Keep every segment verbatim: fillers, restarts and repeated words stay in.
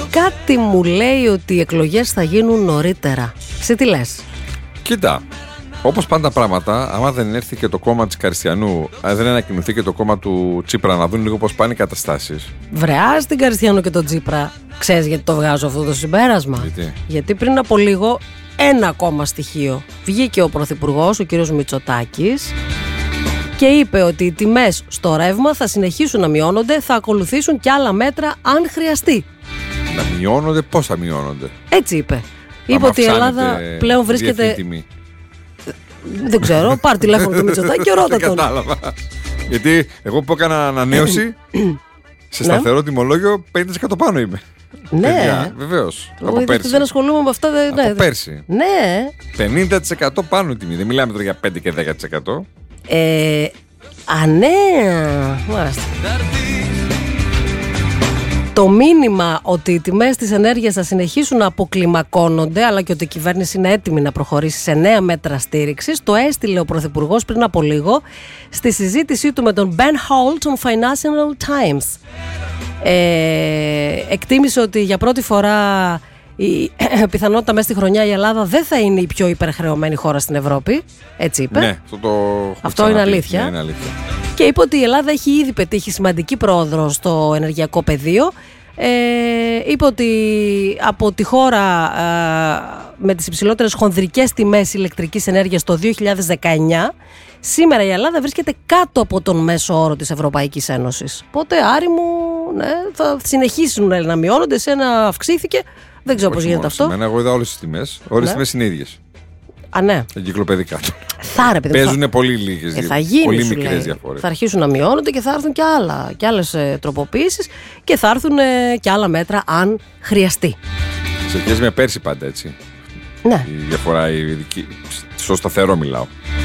κάτι μου λέει ότι οι εκλογές θα γίνουν νωρίτερα. Εσύ τι λες? Κοίτα, όπως πάντα πράγματα, άμα δεν έρθει και το κόμμα της Καριστιανού, αν δεν ανακοινωθεί και το κόμμα του Τσίπρα, να δουν λίγο πώς πάνε οι καταστάσεις. Βρεά στην Καριστιανού και τον Τσίπρα. Ξέρεις γιατί το βγάζω αυτό το συμπέρασμα? Γιατί, γιατί πριν από λίγο ένα ακόμα στοιχείο. Βγήκε ο Πρωθυπουργός, ο κύριος Μητσοτάκης, και είπε ότι οι τιμές στο ρεύμα θα συνεχίσουν να μειώνονται, θα ακολουθήσουν και άλλα μέτρα αν χρειαστεί. Να μειώνονται, πώς θα μειώνονται? Έτσι είπε. Είπε ότι η Ελλάδα πλέον βρίσκεται. Δεν ξέρω, πάρ' τηλέφωνο του Μητσοτάκη και ρώτα τον. Δεν κατάλαβα. Γιατί εγώ που έκανα ανανέωση σε σταθερό τιμολόγιο πενήντα τοις εκατό πάνω είμαι. Ναι, βεβαίως. Από πέρσι. Δεν ασχολούμαι με αυτά. Από ναι, πέρσι. Ναι. πενήντα τοις εκατό πάνω η τιμή. Δεν μιλάμε τώρα για πέντε και δέκα τοις εκατό. Ε, α, ναι. Μάλιστα. Το μήνυμα ότι οι τιμές της ενέργειας θα συνεχίσουν να αποκλιμακώνονται, αλλά και ότι η κυβέρνηση είναι έτοιμη να προχωρήσει σε νέα μέτρα στήριξης, το έστειλε ο Πρωθυπουργός πριν από λίγο στη συζήτησή του με τον Ben Holt των Financial Times. Ε, εκτίμησε ότι για πρώτη φορά η πιθανότητα μέσα στη χρονιά η Ελλάδα δεν θα είναι η πιο υπερχρεωμένη χώρα στην Ευρώπη. Έτσι είπε. Ναι, αυτό, το αυτό είναι αλήθεια. Ναι, είναι αλήθεια. Και είπε ότι η Ελλάδα έχει ήδη πετύχει σημαντική πρόοδο στο ενεργειακό πεδίο. Ε, είπε ότι από τη χώρα ε, με τις υψηλότερες χονδρικές τιμές ηλεκτρικής ενέργειας το δύο χιλιάδες δεκαεννιά, σήμερα η Ελλάδα βρίσκεται κάτω από τον μέσο όρο της Ευρωπαϊκής Ένωσης. Οπότε, Άρη μου, ναι, θα συνεχίσουν να μειώνονται, σε ένα αυξήθηκε. Δεν ξέρω πώς γίνεται αυτό. Εμένα, εγώ είδα όλες τις τιμές. Όλες τις τιμές είναι ίδιες. Α, ναι. Εγκυκλοπαιδικά. Θα ρε, παιδί, παίζουν θα... πολύ λίγες, ε, θα γίνει, πολύ μικρές διαφορές. Θα αρχίσουν να μειώνονται και θα έρθουν και, άλλα, και άλλες ε, τροποποιήσεις και θα έρθουν ε, και άλλα μέτρα αν χρειαστεί. Σε σχέση με πέρσι πάντα, έτσι. Ναι. Η διαφορά, η δική, στο σταθερό μιλάω.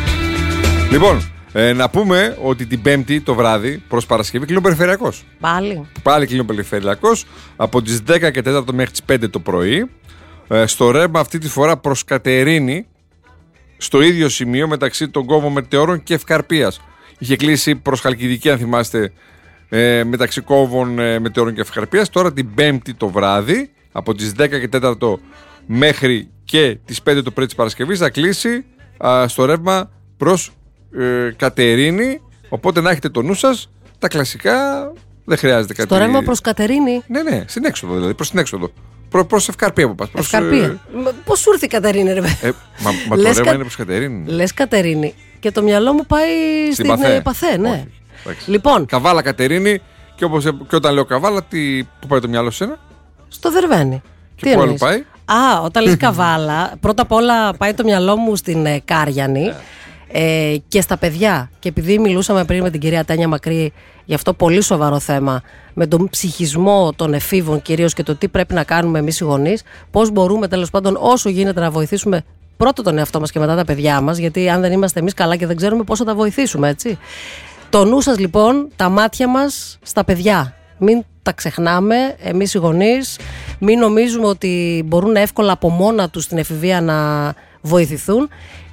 Λοιπόν, ε, να πούμε ότι την Πέμπτη το βράδυ προς Παρασκευή κλείνει ο Περιφερειακός. Πάλι. Πάλι κλείνει ο Περιφερειακός από τις δέκα και τέσσερα μέχρι τις πέντε το πρωί. Ε, στο ρεύμα αυτή τη φορά προς Κατερίνη, στο ίδιο σημείο μεταξύ των Κόβων Μετεώρων και Ευκαρπίας. Είχε κλείσει προς Χαλκιδική, αν θυμάστε, ε, μεταξύ Κόβων ε, Μετεώρων και Ευκαρπίας. Τώρα την Πέμπτη το βράδυ από τις δέκα και τέσσερα μέχρι και τις πέντε το πρωί της Παρασκευής θα κλείσει α, στο ρεύμα προς ε, Κατερίνη. Οπότε να έχετε το νου σας. Τα κλασικά δεν χρειάζεται κάτι. Στο ρεύμα προς Κατερίνη. Ναι, ναι, στην έξοδο δηλαδή, προς την έξοδο. Προ, προς Ευκαρπία που πας. Προς, Ευκαρπία. Ε... Πώς σου ήρθε η Κατερίνη, ρε ε, Μα, μα το ρεύμα κα... είναι προς Κατερίνη. Λες Κατερίνη. Και το μυαλό μου πάει στην, στην Παθέ. Παθέ, ναι. Όχι, λοιπόν. Καβάλα Κατερίνη. Και, όπως, και όταν λέω Καβάλα, τι, πού πάει το μυαλό σου ένα? Στο Δερβαίνη. Και πού άλλο πάει? Α, όταν λες Καβάλα, πρώτα απ' όλα πάει το μυαλό μου στην ε, Κάριανη. Ε, και στα παιδιά. Και επειδή μιλούσαμε πριν με την κυρία Τάνια Μακρύ για αυτό πολύ σοβαρό θέμα, με τον ψυχισμό των εφήβων κυρίως και το τι πρέπει να κάνουμε εμείς οι γονείς, πώς μπορούμε τέλος πάντων όσο γίνεται να βοηθήσουμε πρώτα τον εαυτό μας και μετά τα παιδιά μας, γιατί αν δεν είμαστε εμείς καλά και δεν ξέρουμε πώς θα τα βοηθήσουμε, έτσι. Το νου σας λοιπόν, τα μάτια μας στα παιδιά. Μην τα ξεχνάμε εμείς οι γονείς, μην νομίζουμε ότι μπορούν εύκολα από μόνα τους στην εφηβεία να βοηθηθούν.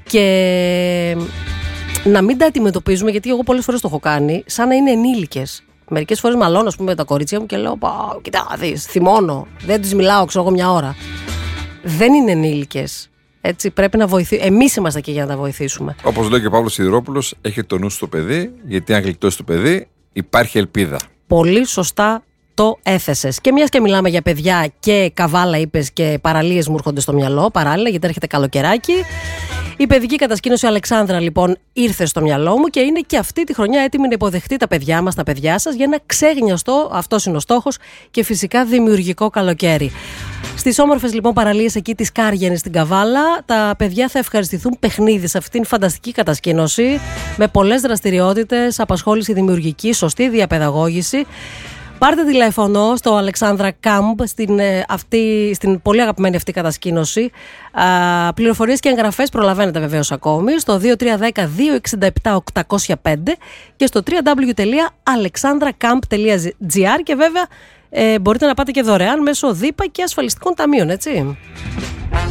Και να μην τα αντιμετωπίζουμε, γιατί εγώ πολλές φορές το έχω κάνει, σαν να είναι ενήλικες. Μερικές φορές μαλώνω, ας πούμε, με τα κορίτσια μου και λέω: Πα, κοιτά, δεις, θυμώνω, δεν τις μιλάω, ξέρω εγώ, μια ώρα. Δεν είναι ενήλικες. Έτσι, πρέπει να βοηθήσουμε. Εμείς είμαστε εκεί για να τα βοηθήσουμε. Όπως λέει και ο Παύλος Σιδηρόπουλος, έχει το νου στο παιδί, γιατί αν γλιτώσει το παιδί, υπάρχει ελπίδα. Πολύ σωστά το έθεσες. Και μιας και μιλάμε για παιδιά και Καβάλα, είπες, και παραλίες μου έρχονται στο μυαλό παράλληλα, γιατί έρχεται καλοκαιράκι. Η παιδική κατασκήνωση Αλεξάνδρα λοιπόν ήρθε στο μυαλό μου και είναι και αυτή τη χρονιά έτοιμη να υποδεχτεί τα παιδιά μας, τα παιδιά σας, για ένα ξέγνιαστο, αυτός είναι ο στόχος, και φυσικά δημιουργικό καλοκαίρι. Στις όμορφες λοιπόν παραλίες εκεί της Κάριανης στην Καβάλα, τα παιδιά θα ευχαριστηθούν παιχνίδι σε αυτήν την φανταστική κατασκήνωση, με πολλές δραστηριότητες, απασχόληση δημιουργική, σωστή διαπαιδαγώγηση. Πάρτε τηλέφωνο στο Αλεξάνδρα Κάμπ, στην, αυτή, στην πολύ αγαπημένη αυτή κατασκήνωση. Α, πληροφορίες και εγγραφές προλαβαίνετε βεβαίως ακόμη στο δύο τρία ένα μηδέν δύο έξι επτά οκτώ μηδέν πέντε και στο double-u double-u double-u τελεία alexandracamp τελεία gr, και βέβαια ε, μπορείτε να πάτε και δωρεάν μέσω ΔΥΠΑ και ασφαλιστικών ταμείων, έτσι.